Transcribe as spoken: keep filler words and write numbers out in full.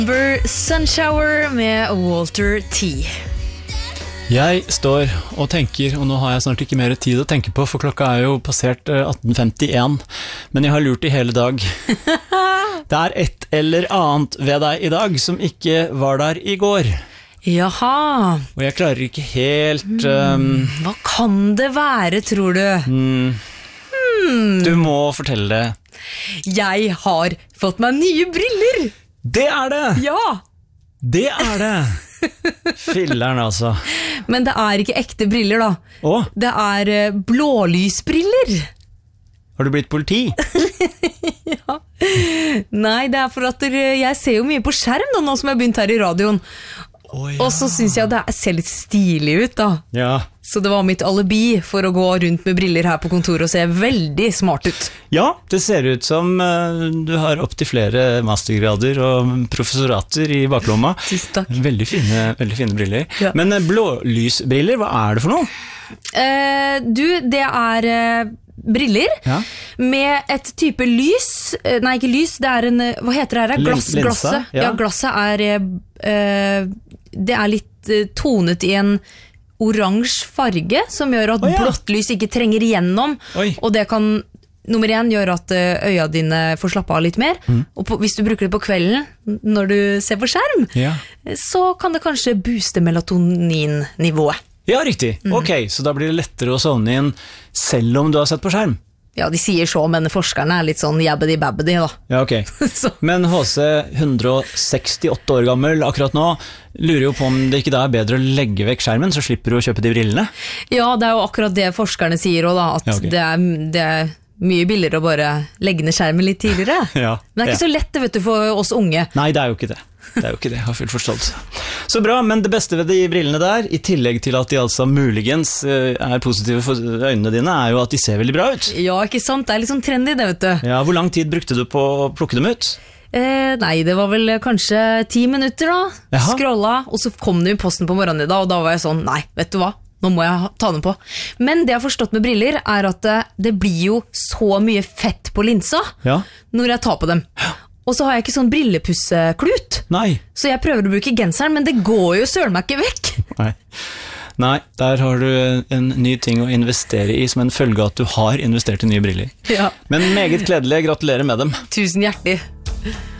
Sunshower med Walter T. Jeg står og tenker, og nå har jeg snart ikke mer tid å tenke på, for klokka er jo passert atten femtien, men jeg har lurt i hele dag. Det er et eller annet ved deg i dag som ikke var der i går. Jaha. Og jeg klarer ikke helt... Um, Hva kan det være, tror du? Mm, hmm. Du må fortelle det. Jeg har fått meg nye briller. Det er det! Ja! Det er det! Filleren altså. Men det er ikke ekte briller da. Åh? Det er uh, blålysbriller. Har du blitt politi? Ja. Nei, det er for at jeg ser jo mye på skjerm da, nå som jeg har begynt her i radioen. Oh, ja. Og så synes jeg det ser litt stilig ut da. Ja. Så det var mitt alibi for å gå rundt med briller her på kontoret og se veldig smart ut. Ja, det ser ut som uh, du har opp til flere mastergrader og professorater i baklomma. Tusen takk. Veldig fine, veldig fine briller. Ja. Men uh, blålysbriller, hva er det for noe? Uh, du, det er uh, briller ja. med et type lys. Uh, nei, ikke lys, det er en, hva heter det her? Glass, Lensa, glasset. ja. Ja, glasset er, uh, det er litt uh, tonet i en oransje farge, som gjør at oh, ja. blått lys ikke trenger igjennom, Oi. og det kan, nummer én, gjøre at øya dine får slappe av litt mer, mm. og på, hvis du bruker det på kvelden, når du ser på skjerm, ja. så kan det kanskje booste melatonin-nivået. Ja, riktig. Mm. Ok, så da blir det lettere å sovne inn, selv om du har sett på skjerm. Ja, de sier så, men forskerne er litt sånn jabbedi-babbedi da. Ja, ok. Men H C, hundre sekstiåtte år gammel akkurat nå, lurer jo på om det ikke da er bedre å legge vekk skjermen, så slipper du å kjøpe de brillene? Ja, det er jo akkurat det forskerne sier også da, at ja, okay. det, er, det er mye billigere å bare legge ned skjermen litt tidligere. Ja, men det er ikke ja. så lett, vet du, for oss unge. Nei, det er jo ikke det. Det er jo ikke det, jeg har full forståelse. Så bra, men det beste ved de brillene der, i tillegg til at de altså muligens er positive for øynene dine, er jo at de ser veldig bra ut. Ja, ikke sant? Det er litt sånn trendy det, vet du. Ja, hvor lang tid brukte du på å plukke dem ut? Eh, nei, det var vel kanskje ti minutter da. Jaha. Scrolla, og så kom det i posten på morgenen i dag, og da var jeg sånn, nei, vet du hva? Nå må jeg ta den på. Men det jeg har forstått med briller er at det blir jo så mye fett på linsa ja. når jeg tar på dem. Og så har jeg ikke sånn brillepusseklut. Nei. Så jeg prøver å bruke genseren, men det går jo søren meg ikke vekk. Nei. Nei, der har du en ny ting å investere i som en følge av at du har investert i nye briller. Ja. Men meget kledelig, gratulerer med dem. Tusen hjertelig.